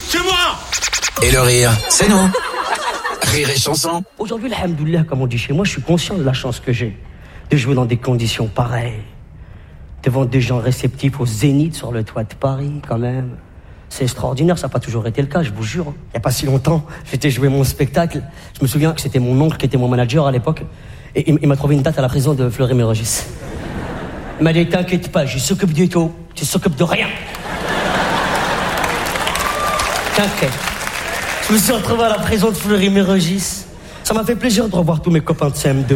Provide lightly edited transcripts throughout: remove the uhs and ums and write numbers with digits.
c'est moi. Et le rire, c'est nous. Rire et chanson. Aujourd'hui, alhamdoulilah, comme on dit chez moi, je suis conscient de la chance que j'ai de jouer dans des conditions pareilles, devant des gens réceptifs au Zénith sur le toit de Paris, quand même. C'est extraordinaire, ça n'a pas toujours été le cas, je vous jure. Il n'y a pas si longtemps, j'étais joué mon spectacle. Je me souviens que c'était mon oncle qui était mon manager à l'époque. Et il m'a trouvé une date à la prison de Fleury-Mérogis. Il m'a dit, t'inquiète pas, je s'occupe du tout, tu s'occupes de rien. T'inquiète. Je me suis retrouvé à la prison de Fleury-Mérogis. Ça m'a fait plaisir de revoir tous mes copains de CM2.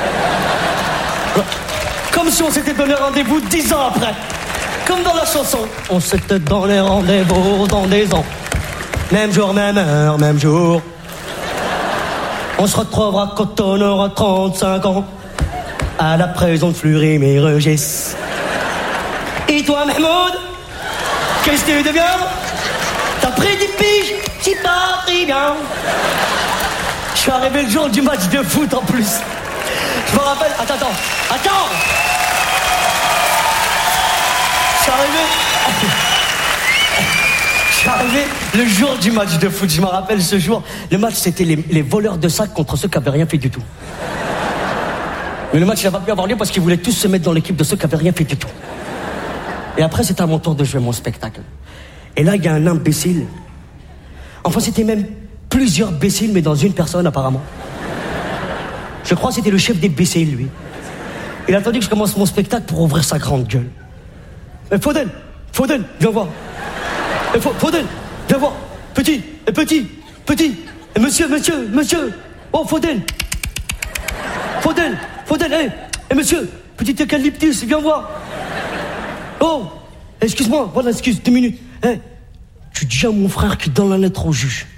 Comme si on s'était donné rendez-vous 10 ans après. Comme dans la chanson. On s'était donné rendez-vous dans des ans. Même jour, même heure, même jour. On se retrouvera quand on aura 35 ans. À la prison de Fleury-Mérogis. Et toi, Mahmoud? Qu'est-ce que tu deviens? T'as pris 10 piges? C'est pas très bien. Je suis arrivé le jour du match de foot en plus. Je me rappelle... Attends. Je suis arrivé le jour du match de foot. Je me rappelle ce jour. Le match, c'était les voleurs de sacs contre ceux qui n'avaient rien fait du tout. Mais le match, il n'a pas pu avoir lieu parce qu'ils voulaient tous se mettre dans l'équipe de ceux qui n'avaient rien fait du tout. Et après, c'était à mon tour de jouer mon spectacle. Et là, il y a un imbécile. Enfin, c'était même plusieurs imbéciles, mais dans une personne, apparemment. Je crois que c'était le chef des imbéciles, lui. Il a attendu que je commence mon spectacle pour ouvrir sa grande gueule. Faudel, viens voir. Faudel, viens voir. Petit. Et monsieur. Oh, Faudel, monsieur. Petit eucalyptus, viens voir. Oh, excuse-moi, voilà, 2 minutes. Tu dis à mon frère qui donne la lettre au juge.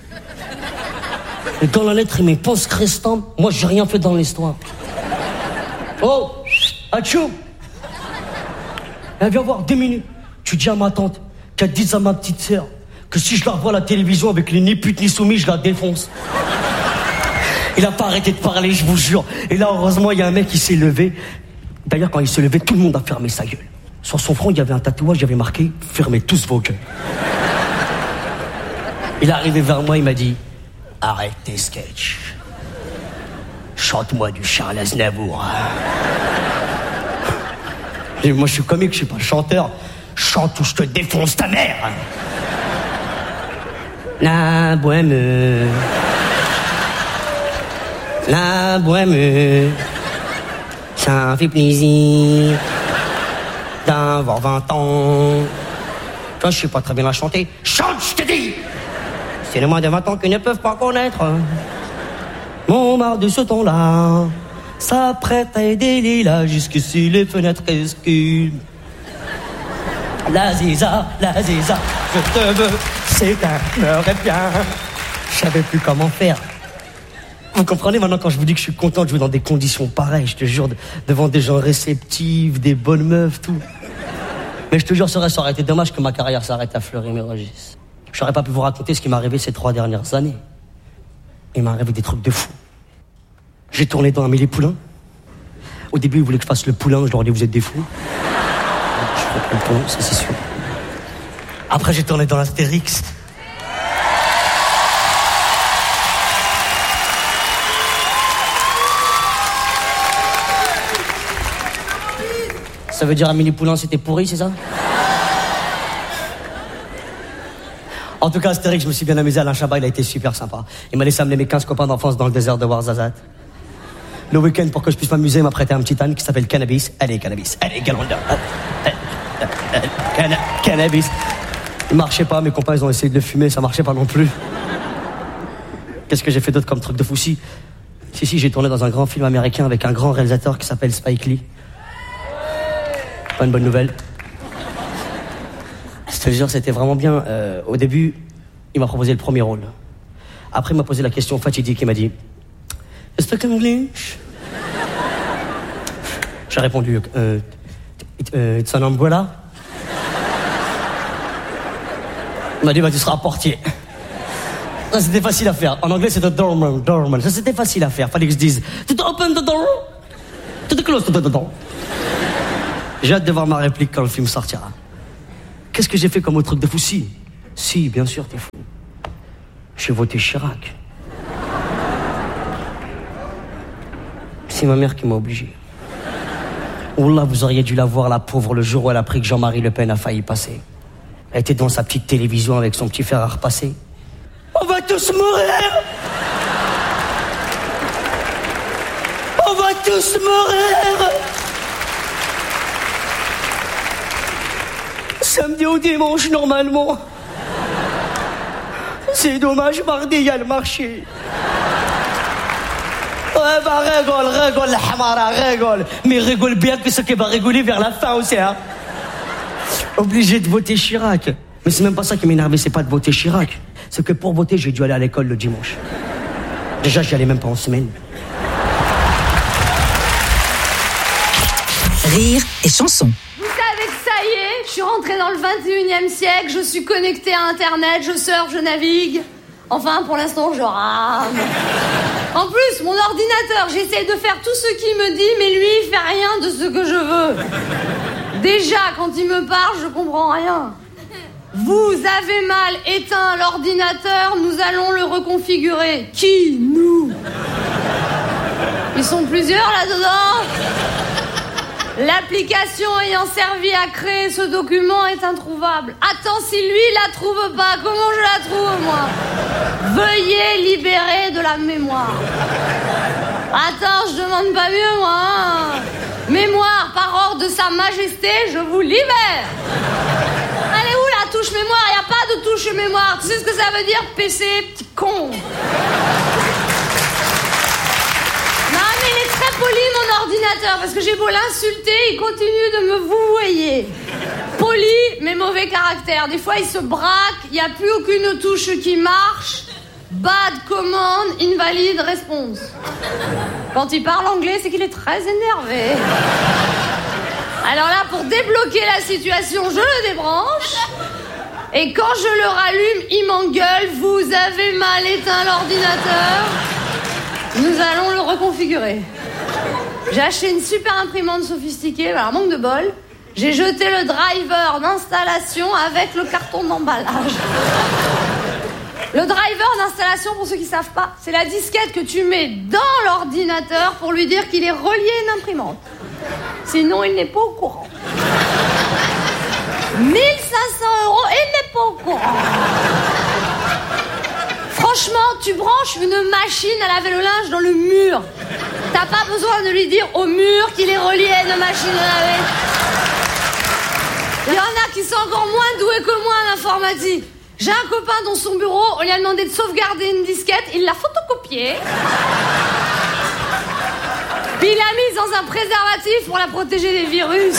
Et dans la lettre, il met pense restant. Moi, j'ai rien fait dans l'histoire. Oh, achou. Viens voir, 2 minutes. Tu dis à ma tante qui a dit à ma petite sœur que si je la revois à la télévision avec les ni putes ni soumis, je la défonce. Il a pas arrêté de parler, je vous jure. Et là, heureusement, il y a un mec qui s'est levé. D'ailleurs, quand il s'est levé, tout le monde a fermé sa gueule. Sur son front, il y avait un tatouage, il y avait marqué « Fermez tous vos gueules ». Il est arrivé vers moi, il m'a dit « Arrête tes sketchs. Chante-moi du Charles Aznavour. » Et moi, je suis comique, je suis pas chanteur. Chante ou je te défonce ta mère. La bohème, ça fait plaisir d'avoir 20 ans. Toi, je sais pas très bien la chanter. Chante, je te dis. C'est les moins de 20 ans qui ne peuvent pas connaître mon marre de ce ton-là. Ça prête à aider les là jusqu'ici les fenêtres resculent. La ziza, je te veux, c'est un meurtre bien. Je savais plus comment faire. Vous comprenez maintenant quand je vous dis que je suis content de jouer dans des conditions pareilles, je te jure, devant des gens réceptifs, des bonnes meufs, tout. Mais je te jure, ça aurait été dommage que ma carrière s'arrête à Fleury-Mérogis. J'aurais pas pu vous raconter ce qui m'est arrivé ces 3 dernières années. Il m'est arrivé des trucs de fou. J'ai tourné dans Amélie Poulain. Au début, ils voulaient que je fasse le poulain, je leur ai dit, vous êtes des fous. Je fais pas le poulain, ça c'est sûr. Après, j'ai tourné dans l'Astérix. Ça veut dire Amélie Poulain, c'était pourri, c'est ça? En tout cas, Astérix, je me suis bien amusé. Alain Chabat, il a été super sympa. Il m'a laissé amener mes 15 copains d'enfance dans le désert de Ouarzazate. Le week-end, pour que je puisse m'amuser, il m'a prêté un petit âne qui s'appelle Cannabis. Allez, Galanda. Cannabis. Il marchait pas, mes copains, ils ont essayé de le fumer, ça marchait pas non plus. Qu'est-ce que j'ai fait d'autre comme truc de fou? Si, j'ai tourné dans un grand film américain avec un grand réalisateur qui s'appelle Spike Lee. Pas une bonne nouvelle. Je te jure, c'était vraiment bien. Au début, il m'a proposé le premier rôle. Après, il m'a posé la question fatidique. Il m'a dit « Speak English ?» J'ai répondu It's an umbrella. Il m'a dit « tu seras portier ». Ça, c'était facile à faire. En anglais, c'était doorman. Ça, c'était facile à faire. Fallait que je dise « To open the door, to close the door ». J'ai hâte de voir ma réplique quand le film sortira. Qu'est-ce que j'ai fait comme autre truc de fou? Si, Si, bien sûr, t'es fou. J'ai voté Chirac. C'est ma mère qui m'a obligé. Wallah, vous auriez dû la voir, la pauvre, le jour où elle a appris que Jean-Marie Le Pen a failli passer. Elle était dans sa petite télévision avec son petit fer à repasser. On va tous mourir! On va tous mourir! Samedi au dimanche, normalement. C'est dommage, mardi, il y a le marché. Ouais, bah rigole, la hamara, rigole. Mais rigole bien que ce qui va rigoler vers la fin aussi, hein. Obligé de voter Chirac. Mais c'est même pas ça qui m'énervait, c'est pas de voter Chirac. C'est que pour voter, j'ai dû aller à l'école le dimanche. Déjà, j'y allais même pas en semaine. Rire et chanson. Vous savez que ça y est, je suis rentrée dans le 21e siècle, je suis connectée à Internet, je surfe, je navigue. Enfin, pour l'instant, je rame. En plus, mon ordinateur, j'essaie de faire tout ce qu'il me dit, mais lui, il fait rien de ce que je veux. Déjà, quand il me parle, je comprends rien. Vous avez mal éteint l'ordinateur, nous allons le reconfigurer. Qui? Nous? Ils sont plusieurs là-dedans? L'application ayant servi à créer ce document est introuvable. Attends, si lui la trouve pas, comment je la trouve, moi? Veuillez libérer de la mémoire. Attends, je demande pas mieux, moi, hein. Mémoire, par ordre de Sa Majesté, je vous libère. Elle est où la touche mémoire? Y a pas de touche mémoire. Tu sais ce que ça veut dire, PC, petit con? Non, mais il est très poli, mon ordinateur, parce que j'ai beau l'insulter, il continue de me vouvoyer. Poli, mais mauvais caractère. Des fois, il se braque, il n'y a plus aucune touche qui marche. Bad commande, invalide response. Quand il parle anglais, c'est qu'il est très énervé. Alors là, pour débloquer la situation, je le débranche. Et quand je le rallume, il m'engueule. Vous avez mal éteint l'ordinateur. Nous allons le reconfigurer. J'ai acheté une super imprimante sophistiquée. Alors, manque de bol, j'ai jeté le driver d'installation avec le carton d'emballage. Le driver d'installation, pour ceux qui ne savent pas, c'est la disquette que tu mets dans l'ordinateur pour lui dire qu'il est relié à une imprimante. Sinon, il n'est pas au courant. 1 500 €, et il n'est pas au courant. Franchement, tu branches une machine à laver le linge dans le mur. T'as pas besoin de lui dire au mur qu'il est relié à une machine à laver. Il y en a qui sont encore moins doués que moi en informatique. J'ai un copain dans son bureau, on lui a demandé de sauvegarder une disquette, il l'a photocopiée. Puis il l'a mise dans un préservatif pour la protéger des virus.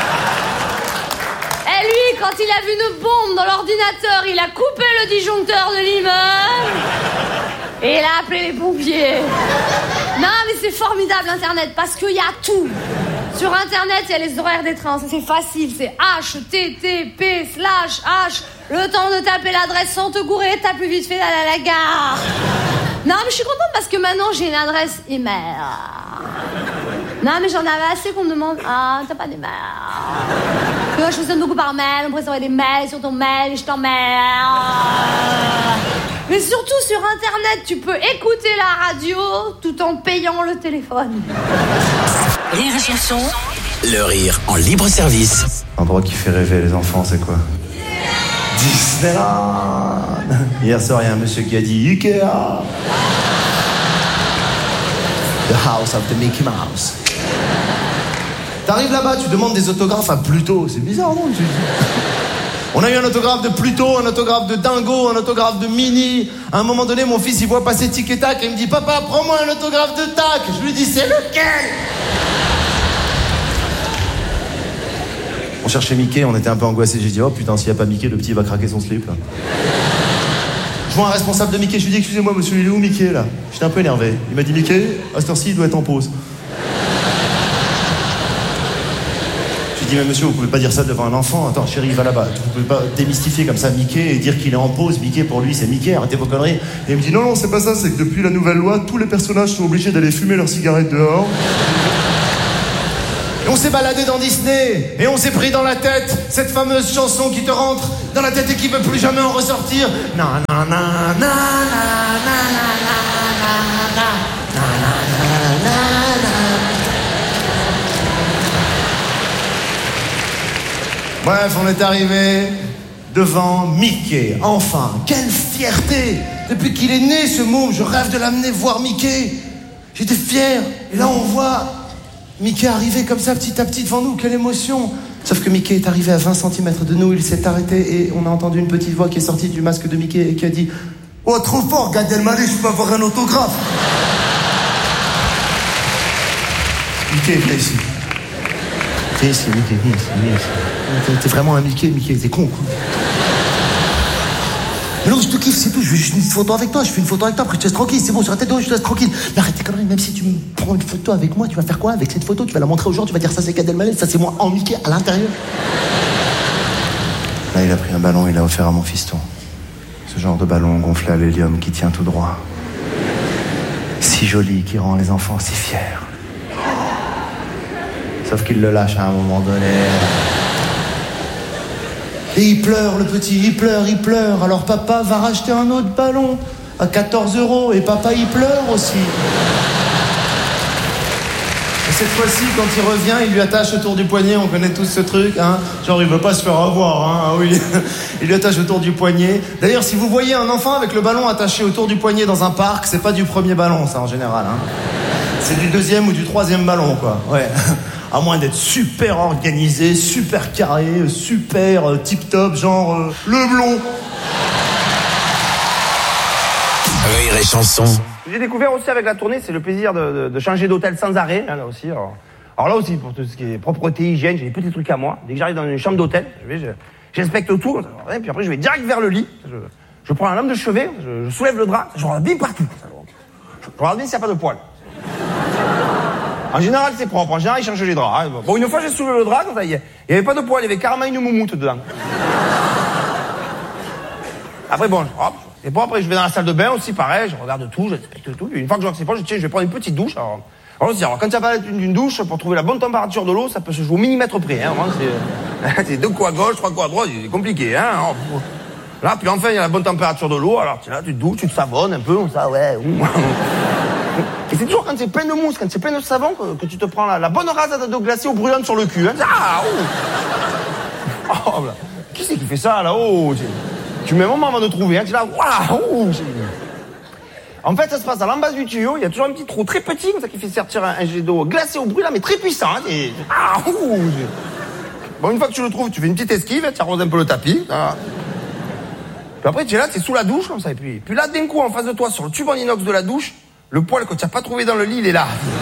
Et lui, quand il a vu une bombe dans l'ordinateur, il a coupé le disjoncteur de l'immeuble. Et il a appelé les pompiers. Non, mais c'est formidable, Internet, parce qu'il y a tout. Sur Internet, il y a les horaires des trains, ça c'est facile, c'est http://. Le temps de taper l'adresse sans te gourer, t'as plus vite fait d'aller à la gare. Non, mais je suis contente parce que maintenant j'ai une adresse email. Non, mais j'en avais assez qu'on me demande, ah, t'as pas d'email. Je fonctionne beaucoup par mail, on pourrait s'envoyer des mails sur ton mail, je t'emmerde. Mais surtout sur Internet, tu peux écouter la radio tout en payant le téléphone. Rire et chanson. Le rire en libre service. Endroit qui fait rêver les enfants, c'est quoi? Disneyland. Hier soir, il y a un monsieur qui a dit Ikea. The house of the Mickey Mouse. T'arrives là-bas, tu demandes des autographes à Pluto. C'est bizarre, non? On a eu un autographe de Pluto, un autographe de Dingo, un autographe de Minnie. À un moment donné, mon fils, il voit passer Tic et Tac et il me dit Papa, prends-moi un autographe de Tac. Je lui dis c'est lequel? On cherchait Mickey, on était un peu angoissés. J'ai dit oh putain, s'il n'y a pas Mickey, le petit va craquer son slip là. Je vois un responsable de Mickey, je lui dis excusez-moi monsieur, il est où Mickey là? J'étais un peu énervé. Il m'a dit Mickey, à cette heure-ci, il doit être en pause. Je lui dis mais monsieur, vous pouvez pas dire ça devant un enfant. Attends chérie, va là-bas. Vous pouvez pas démystifier comme ça Mickey et dire qu'il est en pause. Mickey pour lui c'est Mickey, arrêtez vos conneries. Et il me dit non, c'est pas ça, c'est que depuis la nouvelle loi, tous les personnages sont obligés d'aller fumer leurs cigarettes dehors. Et on s'est baladé dans Disney. Et on s'est pris dans la tête cette fameuse chanson qui te rentre dans la tête et qui veut plus jamais en ressortir. Na na na na na na na na. Bref, on est arrivé devant Mickey. Enfin, quelle fierté! Depuis qu'il est né, ce môme, je rêve de l'amener voir Mickey. J'étais fier. Et là, on voit Mickey arriver comme ça, petit à petit, devant nous. Quelle émotion! Sauf que Mickey est arrivé à 20 cm de nous. Il s'est arrêté et on a entendu une petite voix qui est sortie du masque de Mickey et qui a dit « Oh, trop fort, Gad Elmaleh, je peux avoir un autographe !» Mickey, viens ici. Viens ici, Mickey, viens ici. T'es vraiment un Mickey, t'es con, quoi. Mais non, je te kiffe, c'est tout. Je veux juste une photo avec toi. Je fais une photo avec toi, après je te laisse tranquille. C'est bon, sur la tête de haut, je te laisse tranquille. Mais arrête tes conneries, même si tu me prends une photo avec moi, tu vas faire quoi avec cette photo? Tu vas la montrer aux gens, tu vas dire ça c'est Gad Elmaleh, ça c'est moi en Mickey à l'intérieur. Là, il a pris un ballon, il l'a offert à mon fiston. Ce genre de ballon gonflé à l'hélium qui tient tout droit. Si joli, qui rend les enfants si fiers. Sauf qu'il le lâche à un moment donné. Et il pleure, le petit, il pleure. Alors papa va racheter un autre ballon à 14 €. Et papa, il pleure aussi. Et cette fois-ci, quand il revient, il lui attache autour du poignet. On connaît tous ce truc, hein. Genre, il veut pas se faire avoir, hein. Ah oui. Il lui attache autour du poignet. D'ailleurs, si vous voyez un enfant avec le ballon attaché autour du poignet dans un parc, c'est pas du premier ballon, ça, en général, hein. C'est du deuxième ou du troisième ballon, quoi. Ouais. À moins d'être super organisé, super carré, super tip-top, genre le blond. Rire et chanson. J'ai découvert aussi avec la tournée, c'est le plaisir de changer d'hôtel sans arrêt, hein, là aussi. Alors là aussi, pour tout ce qui est propreté, hygiène, j'ai des petits trucs à moi. Dès que j'arrive dans une chambre d'hôtel, j'inspecte tout, et puis après je vais direct vers le lit. Je prends la lame de chevet, je soulève le drap, je regarde bien partout. Je regarde bien s'il n'y a pas de poils. En général, c'est propre. En général, ils changent les draps. Hein. Bon, une fois, j'ai soulevé le drap, comme ça, il n'y avait pas de poils, il y avait carrément une moumoute dedans. Après, bon, hop. Et bon, après, je vais dans la salle de bain aussi, pareil, je regarde tout, j'inspecte tout. Puis une fois que je vois que c'est pas, je vais prendre une petite douche. Alors quand il n'y a pas d'une douche, pour trouver la bonne température de l'eau, ça peut se jouer au millimètre près. Hein. Vraiment, c'est 2 coups à gauche, 3 coups à droite, c'est compliqué. Hein. Alors, là, puis enfin, il y a la bonne température de l'eau. Alors, tu te douches, tu te savonnes un peu, comme ça, ouais. Et c'est toujours quand c'est plein de mousse, quand c'est plein de savon que tu te prends la bonne rasade d'eau glacée au brûlant sur le cul. Hein. Ah, oh, là. Qui c'est qui fait ça là-haut? Tu mets un moment avant de trouver, hein. Tu es là, waouh. En fait, ça se passe à l'embase du tuyau, il y a toujours un petit trou très petit, comme ça, qui fait sortir un jet d'eau glacé au brûlant, mais très puissant. Hein. Bon, une fois que tu le trouves, tu fais une petite esquive, tu arroses un peu le tapis. Hein. Puis après, tu es là, tu es sous la douche, comme ça, et puis là, d'un coup, en face de toi, sur le tube en inox de la douche, le poil que tu n'as pas trouvé dans le lit, il est là.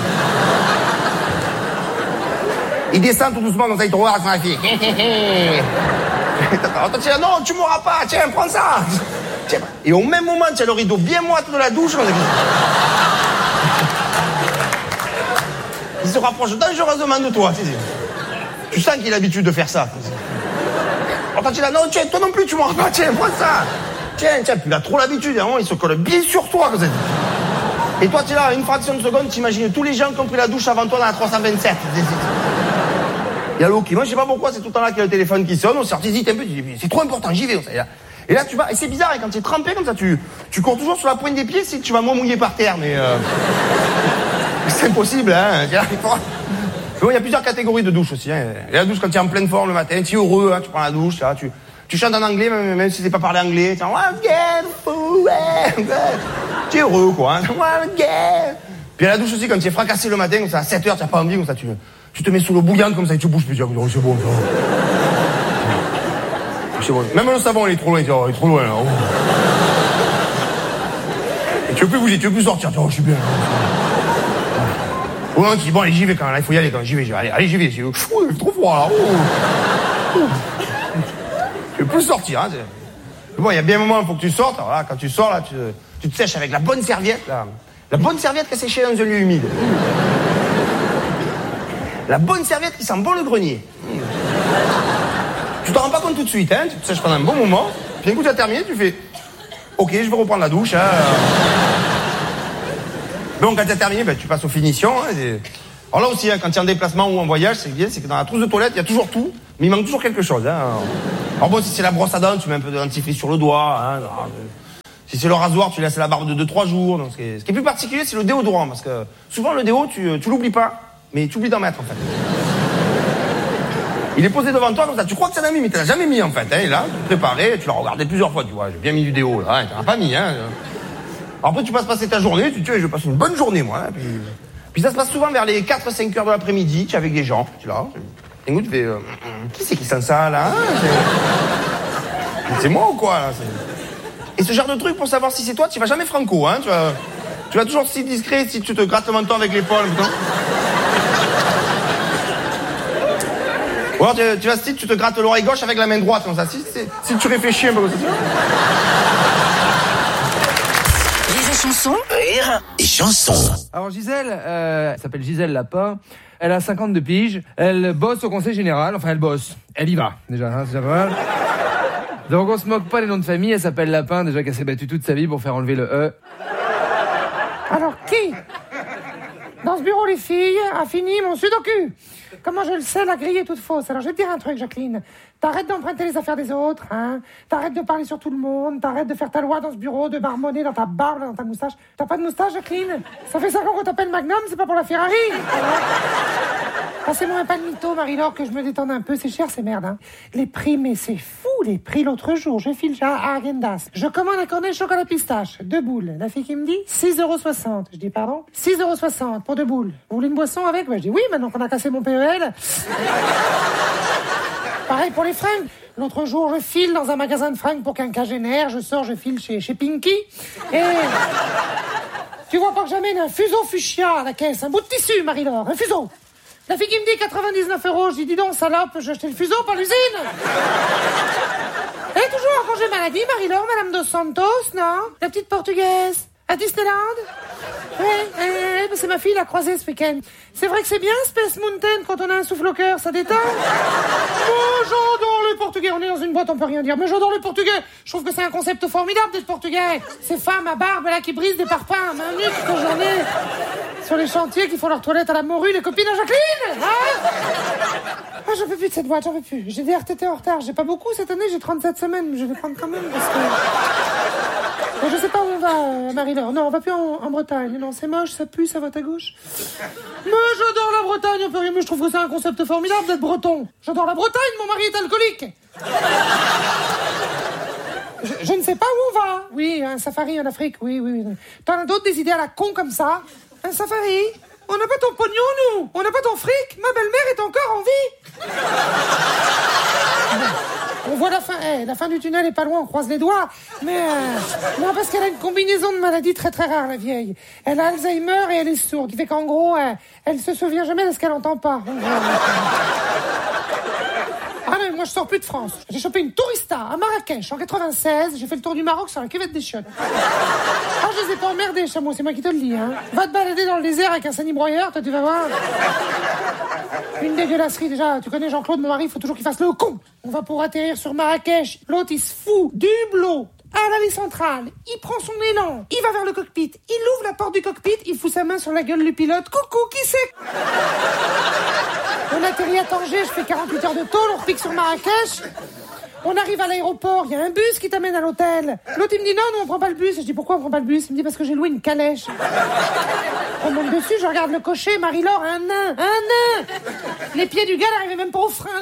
Il descend tout doucement, comme ça, il te regarde, ma fille. Attends, tu dis, non, tu m'auras pas, tiens, prends ça. Et au même moment, tu as le rideau bien moite de la douche. Il se rapproche dangereusement de toi. Tu sens qu'il a l'habitude de faire ça. Attends, tu dis, non, tiens, toi non plus, tu m'auras pas, tiens, prends ça. Tiens, puis il a trop l'habitude, hein, il se colle bien sur toi. Et toi, tu es là, une fraction de seconde, t'imagines tous les gens qui ont pris la douche avant toi dans la 327. Il y a l'eau qui... Moi, je sais pas pourquoi, c'est tout le temps là qu'il y a le téléphone qui sonne, on sort, t'hésites un peu, tu dis, c'est trop important, j'y vais. Et là, tu vas... Et c'est bizarre, et quand tu es trempé comme ça, tu cours toujours sur la pointe des pieds, c'est que tu vas moins mouiller par terre, mais... c'est impossible, hein. Bon, il y a plusieurs catégories de douche aussi, hein. Et la douche, quand tu es en pleine forme le matin, tu es heureux, hein, tu prends la douche, là, tu chantes en anglais, même si c'est pas parler anglais. Tu es heureux, quoi. Hein. Puis à la douche aussi, quand tu es fracassé le matin, comme ça, à 7h, tu n'as pas envie, comme ça, tu te mets sous l'eau bouillante, comme ça, et tu bouges plus. C'est bon, ça. C'est bon. Même le savon, il est trop loin. Il est trop loin, là. Oh. Et tu veux plus bouger, tu veux plus sortir. Oh, je suis bien. Oh non, tu dis, bon, allez, j'y vais quand même, là, il faut y aller quand même. J'y vais. Allez, j'y vais. Il fait trop froid, là. Oh. Tu veux plus sortir, hein. Bon, il y a bien un moment, il faut que tu sortes. Alors là, quand tu sors, là, tu te sèches avec la bonne serviette, là. La bonne serviette qui a séché dans un lieu humide. La bonne serviette qui sent bon le grenier. Tu t'en rends pas compte tout de suite, hein. Tu te sèches pendant un bon moment. Puis d'un coup, tu as terminé, tu fais... Ok, je vais reprendre la douche, hein. Bon, quand tu as terminé, ben, tu passes aux finitions, hein. Alors là aussi, hein, quand tu es en déplacement ou en voyage, c'est bien, c'est que dans la trousse de toilette, il y a toujours tout, mais il manque toujours quelque chose. Hein. Alors bon, si c'est la brosse à dents, tu mets un peu de dentifrice sur le doigt. Hein. Si c'est le rasoir, tu laisses la barbe de 2-3 jours. Donc, ce qui est plus particulier, c'est le déodorant, parce que souvent le déo, tu l'oublies pas, mais tu oublies d'en mettre en fait. Il est posé devant toi comme ça, tu crois que tu l'as mis, mais tu l'as jamais mis en fait. Hein. Et là, tu l'as préparé, tu l'as regardé plusieurs fois, tu vois, j'ai bien mis du déo là, hein, tu l'as pas mis. Hein. Alors après, tu passes passer ta journée, tu te dis, je passe une bonne journée moi. Hein, puis ça se passe souvent vers les 4-5 heures de l'après-midi, tu es avec des gens, tu es là, et tu fais, qui c'est qui sent ça là? C'est moi ou quoi là? Et ce genre de truc, pour savoir si c'est toi, tu vas jamais franco, hein, tu vas toujours si discret si tu te grattes le menton avec l'épaule, putain. Ou alors tu vas si tu te grattes l'oreille gauche avec la main droite, comme ça, si tu réfléchis un peu comme ça. Rire et chanson. Rire et chanson. Alors Gisèle, elle s'appelle Gisèle Lapin, elle a 52 piges, elle bosse au conseil général, enfin elle bosse, elle y va, déjà, hein, c'est déjà pas mal. Donc on se moque pas des noms de famille, elle s'appelle Lapin, déjà qu'elle s'est battue toute sa vie pour faire enlever le E. Alors qui, dans ce bureau les filles, a fini mon sudoku? Comment je le sais, la grille est toute fausse. Alors je vais te dire un truc, Jacqueline. T'arrêtes d'emprunter les affaires des autres, hein. T'arrêtes de parler sur tout le monde. T'arrêtes de faire ta loi dans ce bureau, de marmonner dans ta barbe, dans ta moustache. T'as pas de moustache, Jacqueline? Ça fait 5 ans qu'on t'appelle Magnum, c'est pas pour la Ferrari. Passez-moi un pain de mytho, Marie-Laure, que je me détende un peu. C'est cher, ces merdes, hein. Les prix, mais c'est fou, les prix. L'autre jour, je file à Häagen-Dazs. Je commande un cornet de chocolat pistache, 2 boules. La fille qui me dit 6,60 €. Je dis pardon? 6,60 € pour 2 boules. Vous voulez une boisson avec? Bah, je dis oui, maintenant qu'on a cassé mon PEL. Pareil pour les fringues. L'autre jour, je file dans un magasin de fringues pour quinquagénaire. Je sors, je file chez Pinky. Et tu vois pas que j'amène un fuseau fuchsia à la caisse, un bout de tissu, Marie-Laure, un fuseau. La fille qui me dit 99 €, je dis dis donc, salope, j'ai acheté le fuseau par l'usine. Elle est toujours en congé maladie, Marie-Laure, Madame Dos Santos, non? La petite portugaise. À Disneyland? Ouais, c'est ma fille, l'a croisée ce week-end. C'est vrai que c'est bien Space Mountain quand on a un souffle au cœur, ça détend. Oh, j'adore le portugais. On est dans une boîte, on peut rien dire. Mais j'adore le portugais. Je trouve que c'est un concept formidable d'être portugais. Ces femmes à barbe là qui brisent des parpaings, main nue toute la journée. Sur les chantiers qui font leur toilette à la morue, les copines à Jacqueline. Hein? Ah, j'en peux plus de cette boîte, j'en peux plus. J'ai des RTT en retard. J'ai pas beaucoup cette année, j'ai 37 semaines. Mais je vais prendre quand même parce que... Bon, je sais pas où on va, Marie-Laure. Non, on va plus en Bretagne. Non, c'est moche, ça pue, ça vote à gauche. Mais j'adore la Bretagne, un peu rien. Mais je trouve que c'est un concept formidable d'être breton. J'adore la Bretagne, mon mari est alcoolique. Je ne sais pas où on va. Oui, un safari en Afrique, oui. T'en as d'autres des idées à la con comme ça? Un safari? On n'a pas ton pognon, nous. On n'a pas ton fric. Ma belle-mère est encore en vie. On voit la fin. La fin du tunnel est pas loin, on croise les doigts. Mais non, parce qu'elle a une combinaison de maladies très très rare, la vieille. Elle a Alzheimer et elle est sourde. Qui fait qu'en gros, elle se souvient jamais de ce qu'elle entend pas. Ah non, moi je sors plus de France. J'ai chopé une tourista à Marrakech en 96. J'ai fait le tour du Maroc sur la cuvette des chiottes. Ah, je les ai pas emmerdés, chameau, c'est moi qui te le dis, hein. Va te balader dans le désert avec un sanibroyeur, toi tu vas voir. Une dégueulasserie déjà. Tu connais Jean-Claude, mon mari, il faut toujours qu'il fasse le con. On va pour atterrir sur Marrakech. L'autre il se fout du hublot à l'allée centrale. Il prend son élan. Il va vers le cockpit. Il ouvre la porte du cockpit. Il fout sa main sur la gueule du pilote. Coucou, qui c'est? On atterrit à Tanger, je fais 48 heures de tôle, on repique sur Marrakech. On arrive à l'aéroport, il y a un bus qui t'amène à l'hôtel. L'autre il me dit non, on prend pas le bus. Je dis pourquoi on prend pas le bus? Il me dit parce que j'ai loué une calèche. On monte dessus, je regarde le cocher, Marie-Laure, un nain. Les pieds du gars n'arrivaient même pas au frein.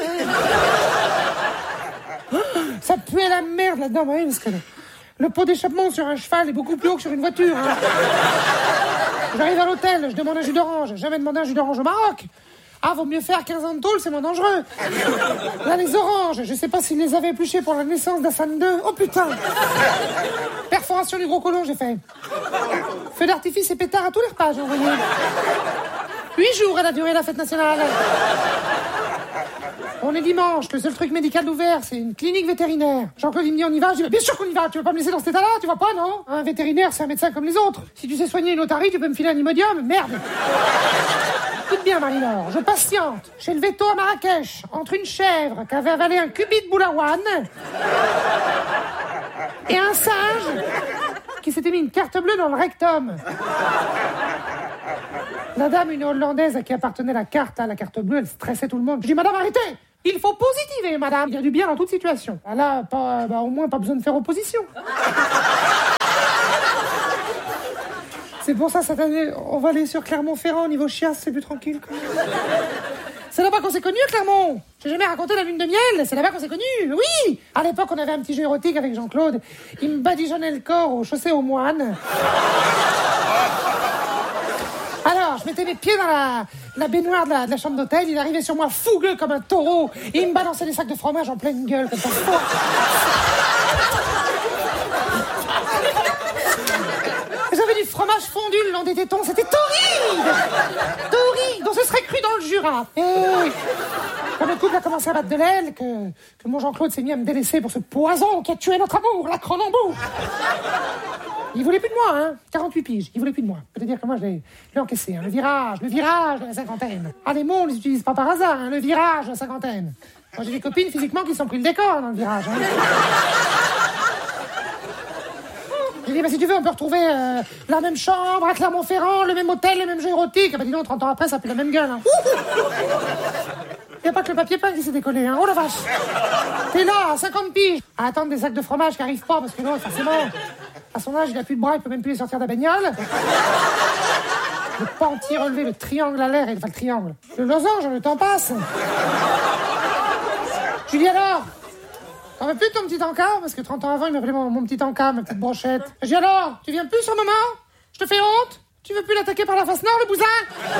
Ça puait la merde là-dedans, oui, parce que le pot d'échappement sur un cheval est beaucoup plus haut que sur une voiture. Hein. J'arrive à l'hôtel, je demande un jus d'orange. J'ai jamais demandé un jus d'orange au Maroc. Ah, vaut mieux faire 15 ans de tôle, c'est moins dangereux. Là, les oranges, je sais pas s'ils les avaient épluchés pour la naissance d'Hassan II. Oh putain! Perforation du gros côlon, j'ai fait. Feu d'artifice et pétard à tous les repas, j'ai envoyé. 8 jours, elle a duré la fête nationale. On est dimanche, le seul truc médical ouvert, c'est une clinique vétérinaire. Jean-Claude, il me dit on y va, je dis bien sûr qu'on y va, tu veux pas me laisser dans cet état-là, tu vois pas, non? Un vétérinaire, c'est un médecin comme les autres. Si tu sais soigner une otarie, tu peux me filer un Imodium, merde. Écoute bien, Marie-Laure, je patiente chez le veto à Marrakech, entre une chèvre qui avait avalé un cubit de boulawan et un singe qui s'était mis une carte bleue dans le rectum. La dame, une Hollandaise à qui appartenait la carte bleue, elle stressait tout le monde. Je dis, madame, arrêtez! Il faut positiver, madame. Il y a du bien dans toute situation. Là, au moins, pas besoin de faire opposition. C'est pour ça, cette année, on va aller sur Clermont-Ferrand, au niveau chiasse, c'est plus tranquille, quoi. C'est là-bas qu'on s'est connus, Clermont. J'ai jamais raconté la lune de miel, c'est là-bas qu'on s'est connus, oui. À l'époque, on avait un petit jeu érotique avec Jean-Claude. Il me badigeonnait le corps aux chaussées aux moines. Alors, je mettais mes pieds dans la baignoire de la chambre d'hôtel, il arrivait sur moi fougueux comme un taureau, et il me balançait des sacs de fromage en pleine gueule, comme ça. J'avais du fromage fondu le long des tétons, c'était torride! Torride, on se serait cru dans le Jura. Et oui. Quand le couple a commencé à battre de l'aile, que mon Jean-Claude s'est mis à me délaisser pour ce poison qui a tué notre amour, la Cronenbourg. Il voulait plus de moi, hein. 48 piges, il voulait plus de moi. C'est-à-dire que moi, je l'ai encaissé, hein. Le virage de la cinquantaine. Ah, les mots, on les utilise pas par hasard, hein. Le virage de la cinquantaine. Moi, j'ai des copines physiquement qui se sont pris le décor dans le virage, hein. J'ai dit, si tu veux, on peut retrouver la même chambre à Clermont-Ferrand, le même hôtel, les mêmes jeux érotiques. Dis donc, 30 ans après, ça fait la même gueule, hein. Il n'y a pas que le papier peint qui s'est décollé, hein. Oh la vache! T'es là, à 50 piges, à attendre des sacs de fromage qui arrivent pas, parce que non, forcément, à son âge, il a plus de bras, il peut même plus les sortir de la bagnole. Le panty relevé, le triangle à l'air, enfin le triangle. Le losange, le temps passe. Je lui dis alors, t'en veux plus de ton petit encas? Parce que 30 ans avant, il m'appelait mon petit encas, ma petite brochette. Je dis alors, tu viens plus sur le moment? Je te fais honte? Tu veux plus l'attaquer par la face nord, le bousin?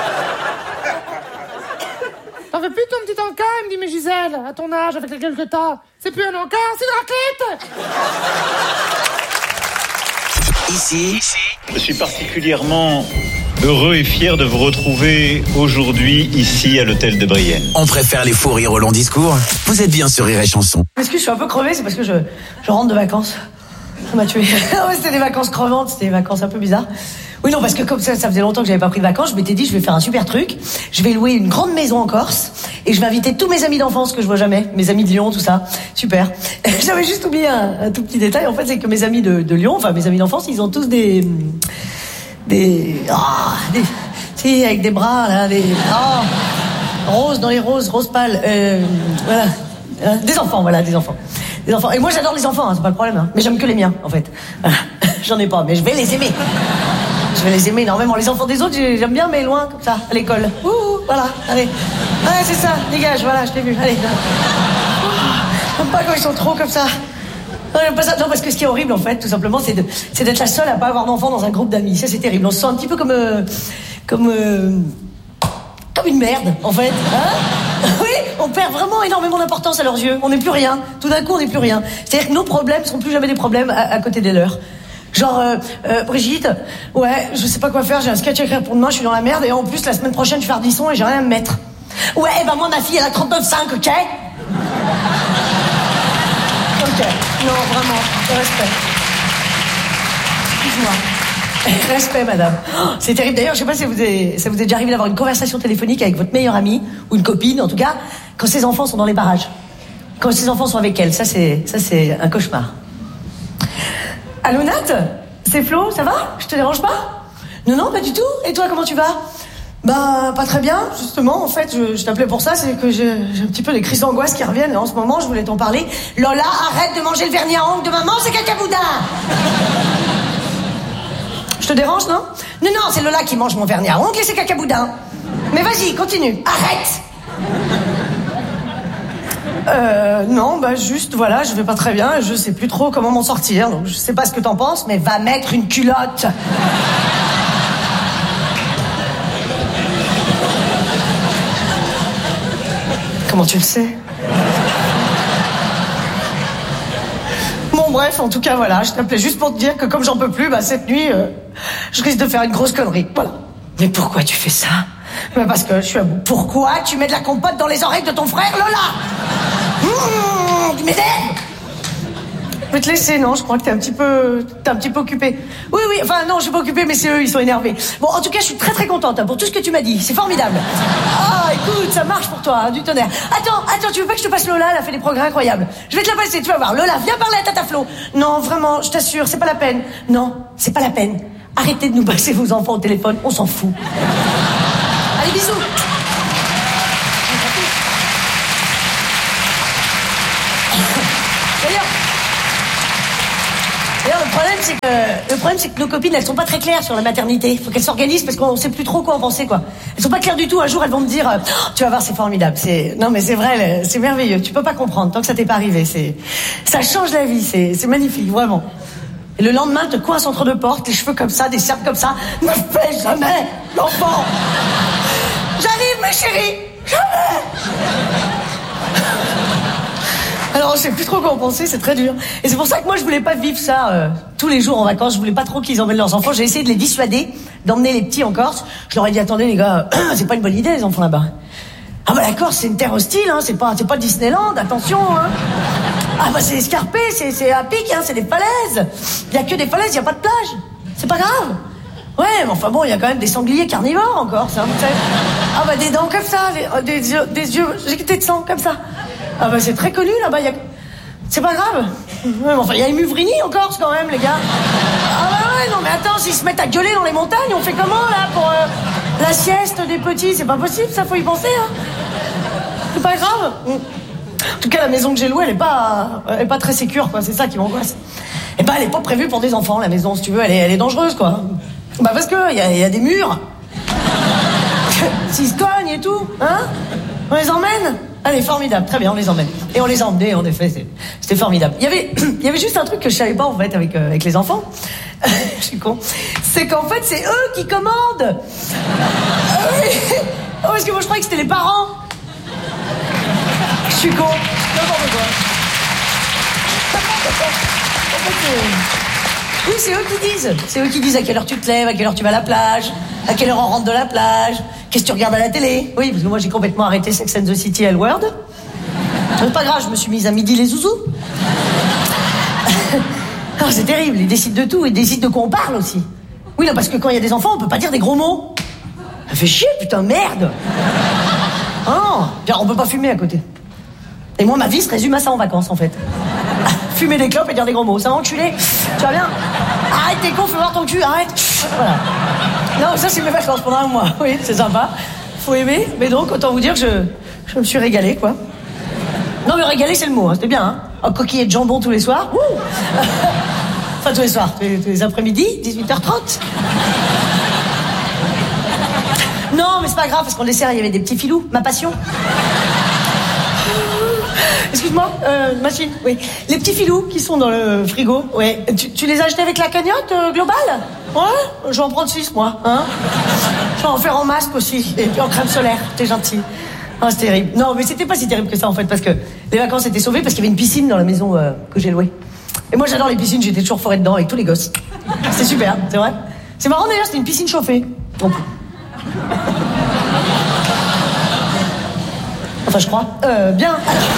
T'en veux plus de ton petit encas? Il me dit, mais Gisèle, à ton âge, avec la gueule que t'as, c'est plus un encas, c'est une raclette! Ici, je suis particulièrement heureux et fier de vous retrouver aujourd'hui ici à l'hôtel de Brienne. on préfère les fous rires au long discours. Vous êtes bien sur Rire et Chanson. Est-ce que je suis un peu crevée? C'est parce que je rentre de vacances. Ça m'a tué. Ouais, c'était des vacances crevantes, c'était des vacances un peu bizarres. Oui, non, parce que comme ça faisait longtemps que j'avais pas pris de vacances, je m'étais dit, je vais faire un super truc. Je vais louer une grande maison en Corse et je vais inviter tous mes amis d'enfance que je vois jamais, mes amis de Lyon, tout ça. Super. J'avais juste oublié un tout petit détail. En fait, c'est que mes amis de Lyon, enfin mes amis d'enfance, ils ont tous si, avec des bras là, roses dans les roses pâles. Voilà. Des enfants, voilà, des enfants. Des enfants. Et moi, j'adore les enfants, hein, c'est pas le problème. Hein. Mais j'aime que les miens, en fait. Voilà. J'en ai pas, mais je vais les aimer. Je vais les aimer énormément. Les enfants des autres, j'aime bien, mais loin, comme ça, à l'école. Ouh, voilà, allez. Ouais, c'est ça, dégage, voilà, je t'ai vu, allez. J'aime pas quand ils sont trop comme ça. Non, j'aime pas ça. Non, parce que ce qui est horrible, en fait, tout simplement, c'est d'être la seule à pas avoir d'enfant dans un groupe d'amis. Ça, c'est terrible. On se sent un petit peu comme une merde, en fait. Hein? Oui, on perd vraiment énormément d'importance à leurs yeux. On n'est plus rien. Tout d'un coup, on n'est plus rien. C'est-à-dire que nos problèmes sont plus jamais des problèmes à côté des leurs. Genre, Brigitte, ouais, je sais pas quoi faire, j'ai un sketch à écrire pour demain, je suis dans la merde, et en plus, la semaine prochaine, je vais faire du son et j'ai rien à me mettre. Ouais, moi, ma fille, elle a 39,5, ok? Ok, non, vraiment, respect. Excuse-moi. Respect, madame. Oh, c'est terrible. D'ailleurs, je sais pas si ça vous est déjà arrivé d'avoir une conversation téléphonique avec votre meilleure amie, ou une copine, en tout cas, quand ses enfants sont dans les barrages. Quand ses enfants sont avec elle. Ça, c'est un cauchemar. Allô, Nat? C'est Flo, ça va? Je te dérange pas? Non, pas du tout. Et toi, comment tu vas? Bah, pas très bien, justement. En fait, je t'appelais pour ça, c'est que j'ai un petit peu des crises d'angoisse qui reviennent. Et en ce moment, je voulais t'en parler. Lola, arrête de manger le vernis à ongles de maman, c'est cacaboudin! Je te dérange, non? Non, c'est Lola qui mange mon vernis à ongles et c'est cacaboudin. Mais vas-y, continue. Arrête! Non, bah juste, voilà, je vais pas très bien et je sais plus trop comment m'en sortir. Donc je sais pas ce que t'en penses, mais va mettre une culotte. Comment tu le sais? Bon, bref, en tout cas, voilà, je t'appelais juste pour te dire que comme j'en peux plus, bah cette nuit, je risque de faire une grosse connerie. Voilà. Mais pourquoi tu fais ça? Bah parce que je suis à bout. Pourquoi tu mets de la compote dans les oreilles de ton frère, Lola? Tu m'énerves. Je vais te laisser, non? Je crois que t'es un petit peu occupé. Oui, enfin non, je suis pas occupé, mais c'est eux, ils sont énervés. Bon, en tout cas, je suis très très contente pour tout ce que tu m'as dit. C'est formidable. Ah, écoute, ça marche pour toi, hein, du tonnerre. Attends, tu veux pas que je te passe Lola? Elle a fait des progrès incroyables. Je vais te la passer, tu vas voir. Lola, viens parler à Tata Flo. Non, vraiment, je t'assure, c'est pas la peine. Non, c'est pas la peine. Arrêtez de nous passer vos enfants au téléphone, on s'en fout. Allez, bisous. D'ailleurs, le problème, c'est que nos copines, elles sont pas très claires sur la maternité. Faut qu'elles s'organisent parce qu'on sait plus trop quoi en penser, quoi. Elles sont pas claires du tout. Un jour, elles vont me dire, oh, tu vas voir, c'est formidable. Non, mais c'est vrai, c'est merveilleux. Tu peux pas comprendre tant que ça t'est pas arrivé. Ça change la vie. C'est magnifique, vraiment. Et le lendemain, te coince entre deux portes, les cheveux comme ça, des cercles comme ça. Ne fais jamais l'enfant. J'arrive, ma chérie. Jamais. Alors, je sais plus trop quoi en penser, c'est très dur. Et c'est pour ça que moi, je voulais pas vivre ça tous les jours en vacances. Je voulais pas trop qu'ils emmènent leurs enfants. J'ai essayé de les dissuader, d'emmener les petits en Corse. Je leur ai dit, attendez les gars, c'est pas une bonne idée les enfants là-bas. Ah bah la Corse, c'est une terre hostile, hein. C'est pas Disneyland, attention, hein. Ah bah c'est escarpé, c'est à pic, hein. C'est des falaises. Il y a que des falaises, il y a pas de plage. C'est pas grave. Ouais, mais enfin bon, il y a quand même des sangliers carnivores en Corse, hein, vous savez. Ah bah des dents comme ça, des yeux éjectés de sang comme ça. Ah bah c'est très connu là-bas, c'est pas grave. Ouais, mais enfin, il y a les Muvrini en Corse quand même, les gars. Ah bah ouais, non mais attends, s'ils se mettent à gueuler dans les montagnes, on fait comment là pour la sieste des petits? C'est pas possible, ça, faut y penser, hein. C'est pas grave. En tout cas, la maison que j'ai louée, elle est pas très sécure, quoi, c'est ça qui m'angoisse. Et bah elle est pas prévue pour des enfants, la maison, si tu veux, elle est dangereuse, quoi. Bah parce que il y a des murs. S'ils se cognent et tout, hein. On les emmène. Allez, formidable, très bien, on les emmène. Et on les a emmenés, en effet, c'était formidable. Il y avait juste un truc que je savais pas, en fait, avec les enfants. Je suis con. C'est qu'en fait, c'est eux qui commandent. Oui. Oh, parce que moi, je croyais que c'était les parents. Je suis con. N'importe quoi. En fait, oui, c'est eux qui disent. C'est eux qui disent à quelle heure tu te lèves, à quelle heure tu vas à la plage, à quelle heure on rentre de la plage, qu'est-ce que tu regardes à la télé. Oui, parce que moi j'ai complètement arrêté Sex and the City et L-Word. C'est pas grave, je me suis mise à midi les zouzous. Alors c'est terrible, ils décident de tout, ils décident de quoi on parle aussi. Oui, non, parce que quand il y a des enfants, on peut pas dire des gros mots. Ça fait chier, putain, merde. Oh, on peut pas fumer à côté. Et moi, ma vie se résume à ça en vacances, en fait. Fumer des clopes et dire des gros mots. Ça va, enculé? Tu vas bien? Arrête, t'es con, fais voir ton cul, arrête. Voilà. Non, ça, c'est mes vacances pendant un mois. Oui, c'est sympa. Faut aimer. Mais donc, autant vous dire que je me suis régalée, quoi. Non, mais régalée, c'est le mot, hein. C'était bien, hein. Un coquillet de jambon tous les soirs. Ouh. Enfin, tous les soirs, tous les après-midi, 18h30. Non, mais c'est pas grave, parce qu'en dessert, il y avait des petits filous. Ma passion. Excuse-moi, machine, oui. Les petits filous qui sont dans le frigo, ouais. Tu les as achetés avec la cagnotte globale? Ouais, je vais en prendre 6, moi, hein. Je vais en faire en masque aussi, et puis en crème solaire, t'es gentil. Ah, c'est terrible. Non, mais c'était pas si terrible que ça, en fait, parce que les vacances étaient sauvées, parce qu'il y avait une piscine dans la maison que j'ai louée. Et moi, j'adore les piscines, j'étais toujours forée dedans avec tous les gosses. C'est super, c'est vrai. C'est marrant, d'ailleurs, c'était une piscine chauffée. Donc... Enfin, je crois. Bien.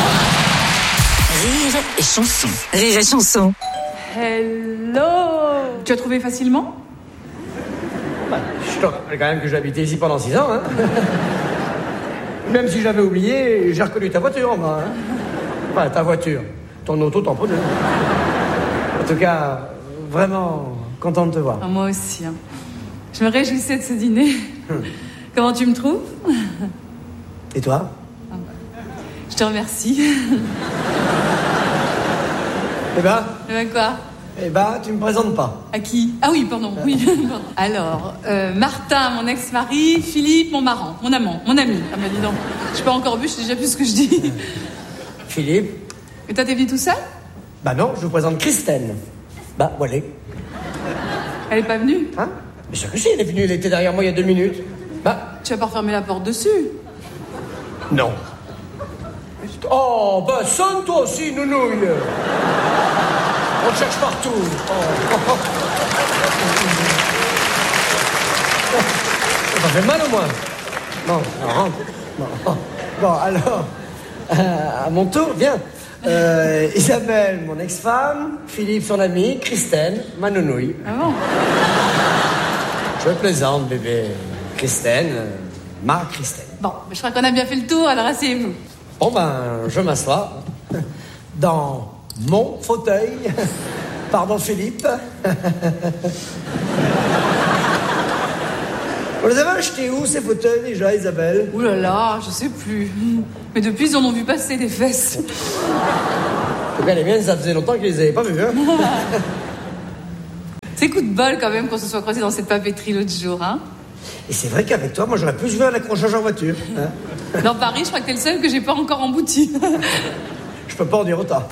Rire et chanson. Rire et chanson. Hello. Tu as trouvé facilement? Bah, je te rappelle quand même que j'ai habité ici pendant 6 ans, hein. Même si j'avais oublié, j'ai reconnu ta voiture, moi, hein. Enfin, ta voiture. Ton auto tamponneuse. En tout cas, vraiment content de te voir. Ah, moi aussi, hein. Je me réjouissais de ce dîner. Comment tu me trouves? Et toi? Je te remercie. Eh ben? Eh ben quoi? Eh ben, tu me présentes pas. À qui? Ah oui, pardon, oui. Pardon. Alors, Martin, mon ex-mari, Philippe, mon marrant, mon amant, mon ami. Ah bah dis donc, je suis pas encore bu, je sais déjà plus ce que je dis. Philippe. Et toi, t'es venu tout seul? Bah non, je vous présente Christine. Bah, voilà. Elle est pas venue? Hein? Mais sûr que si, elle est venue, elle était derrière moi il y a 2 minutes. Bah. Tu vas pas refermer la porte dessus? Non. Oh, bah sonne toi aussi, nounouille. On cherche partout. Oh. Ça fait mal au moins. Non, rentre. Non. Bon, alors, à mon tour, viens. Isabelle, mon ex-femme, Philippe, son ami, Christine, ma nounouille. Ah bon? Je plaisante, bébé. Christine, ma Christine. Bon, je crois qu'on a bien fait le tour, alors asseyez-vous. Bon ben, je m'assois dans mon fauteuil. Pardon, Philippe. On les avait achetés où, ces fauteuils, déjà, Isabelle? Ouh là là, je sais plus. Mais depuis, ils en ont vu passer des fesses. En tout cas, les miennes, ça faisait longtemps qu'ils les avaient pas vus, hein. C'est coup de bol, quand même, qu'on se soit croisés dans cette papeterie l'autre jour, hein. Et c'est vrai qu'avec toi, moi, j'aurais plus vu un accrochage en voiture. Hein. Dans Paris, je crois que t'es le seul que j'ai pas encore embouti. Je peux pas en dire autant.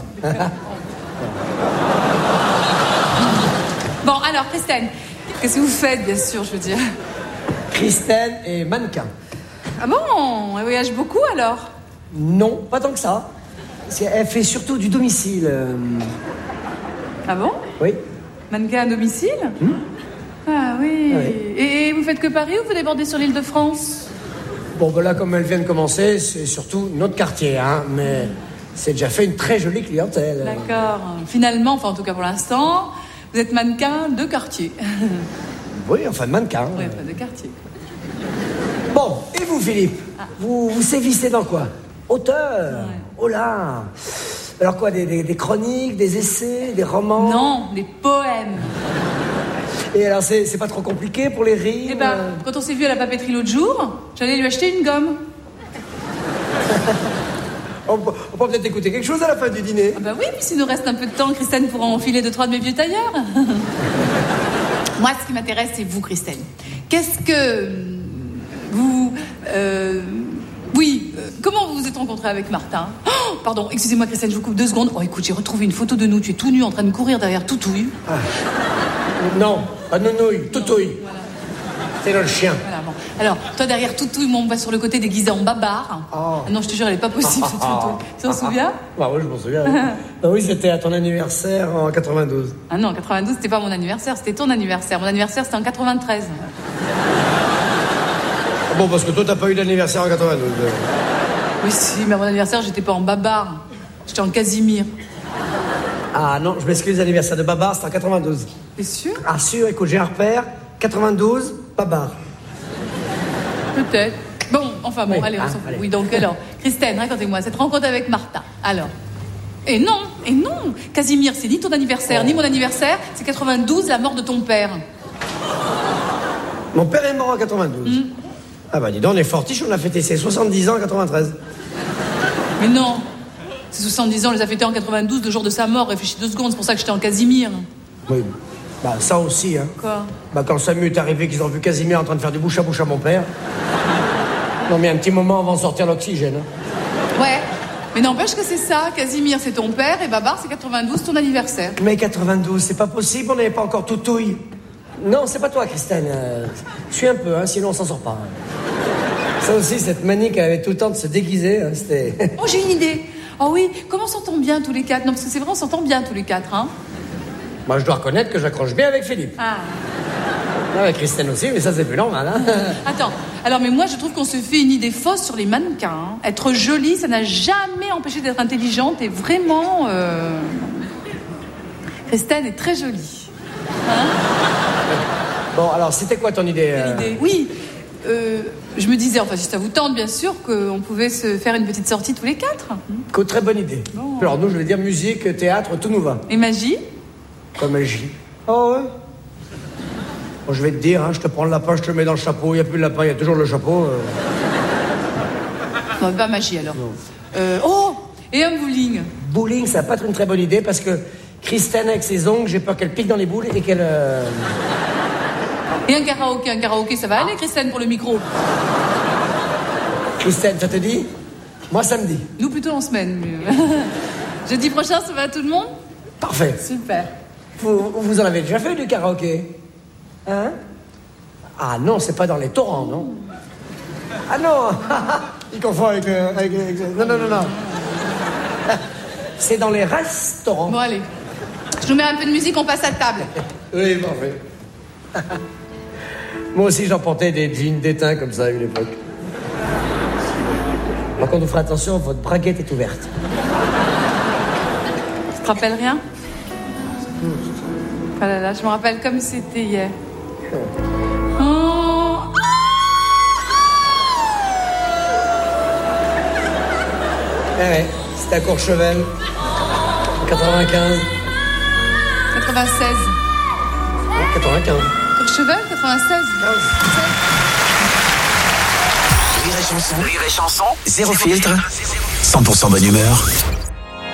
Bon, alors, Christine, qu'est-ce que vous faites, bien sûr, je veux dire? Christine est mannequin. Ah bon? Elle voyage beaucoup, alors? Non, pas tant que ça. Elle fait surtout du domicile. Ah bon? Oui. Mannequin à domicile? Ah oui. Ah oui. Et vous faites que Paris ou vous débordez sur l'île de France? Bon, ben là, comme elle vient de commencer, c'est surtout notre quartier, hein. Mais c'est déjà fait une très jolie clientèle. D'accord. Finalement, enfin, en tout cas pour l'instant, vous êtes mannequin de quartier. Oui, enfin, mannequin. Oui, enfin, de quartier. Bon, et vous, Philippe? Vous sévissez dans quoi? Auteur? Ouais. Oh là! Alors quoi, des chroniques, des essais, des romans? Non, des poèmes. Et alors, c'est pas trop compliqué pour les rimes? Eh ben, quand on s'est vu à la papeterie l'autre jour, j'allais lui acheter une gomme. On peut peut-être écouter quelque chose à la fin du dîner. Ah bah oui, puis s'il nous reste un peu de temps, Christine pourra enfiler 2-3 de mes vieux tailleurs. Moi, ce qui m'intéresse, c'est vous, Christine. Qu'est-ce que vous... comment vous vous êtes rencontrés avec Martin? Oh, pardon, excusez-moi, Christine, je vous coupe 2 secondes. Oh, écoute, j'ai retrouvé une photo de nous. Tu es tout nu en train de courir derrière Toutouille. Ah. Non, pas Nounouille, Toutouille. Voilà. C'est le chien. Voilà, bon. Alors, toi, derrière Toutouille, moi, on va sur le côté déguisé en babar. Oh. Non, je te jure, elle est pas possible, cette photo. Tu t'en souviens? Bah oui, je m'en souviens. Bah oui, c'était à ton anniversaire en 92. Ah non, en 92, c'était pas mon anniversaire, c'était ton anniversaire. Mon anniversaire, c'était en 93. Ah bon, parce que toi, t'as pas eu d'anniversaire en 92. Oui, si, mais à mon anniversaire, j'étais pas en babar. J'étais en Casimir. Ah non, je m'excuse, l'anniversaire de Babar, c'était en 92. T'es sûr? Ah sûr, écoute, j'ai un repère. 92, Babar. Peut-être. Bon, enfin bon, oui. allez, on s'en fout. Oui, donc alors, Christine, racontez-moi, cette rencontre avec Martin. Alors. Et non, Casimir, c'est ni ton anniversaire, ni mon anniversaire, c'est 92, la mort de ton père. Mon père est mort en 92. Ah bah dis donc, on est fortiche, on a fêté ses 70 ans en 93. Mais non, ses 70 ans, on les a fêtés en 92, le jour de sa mort. Réfléchis 2 secondes, c'est pour ça que j'étais en Casimir. Oui, bah ça aussi, hein. Quoi? Bah quand Samu est arrivé, qu'ils ont vu Casimir en train de faire du bouche à bouche à mon père. Non mais un petit moment avant de sortir l'oxygène. Hein. Ouais, mais n'empêche que c'est ça, Casimir c'est ton père et Babar c'est 92, ton anniversaire. Mais 92, c'est pas possible, on n'avait pas encore Toutouille. Non, c'est pas toi, Christine. Suis un peu, hein, sinon on s'en sort pas. Ça aussi, cette manie qu'elle avait tout le temps de se déguiser, hein, c'était... Oh, j'ai une idée. Oh oui, comment on s'entend bien tous les 4? Non, parce que c'est vrai, on s'entend bien tous les 4, hein. Moi, je dois reconnaître que j'accroche bien avec Philippe. Ah. Avec Christine aussi, mais ça, c'est plus normal, hein. Attends, alors, mais moi, je trouve qu'on se fait une idée fausse sur les mannequins. Hein. Être jolie, ça n'a jamais empêché d'être intelligente et vraiment... Christine est très jolie. Hein? Bon, alors, c'était quoi ton idée? Oui, je me disais, enfin, si ça vous tente, bien sûr, qu'on pouvait se faire une petite sortie tous les 4. Très bonne idée. Bon. Alors, nous, je vais dire musique, théâtre, tout nous va. Et magie? Quoi, magie? Oh, ouais. Bon, je vais te dire, hein, je te prends le lapin, je te le mets dans le chapeau. Il n'y a plus de lapin, il y a toujours le chapeau. Non, pas magie, alors. Oh, et un bowling. Bowling, ça va pas être une très bonne idée, parce que Christine, avec ses ongles, j'ai peur qu'elle pique dans les boules et qu'elle... Et un karaoké, ça va aller, Christine, pour le micro? Christine, ça te dit? Moi, samedi. Nous, plutôt en semaine. Jeudi prochain, ça va à tout le monde? Parfait. Super. Vous en avez déjà fait du karaoké? Hein? Ah non, c'est pas dans les torrents, non? Ah non. Il confond avec... Non. C'est dans les restaurants. Bon, allez. Je nous mets un peu de musique, on passe à table. Oui, parfait. Moi aussi, j'en portais des jeans d'étain comme ça à une époque. Par contre, vous ferez attention, votre braguette est ouverte. Tu te rappelles rien? Ah là là, je me rappelle comme c'était hier. Oh. Ouais, c'était à Courchevel, 95. 96. 95. Courchevel, 96. 15. Rire et chanson. Zéro filtre. 100% bonne humeur.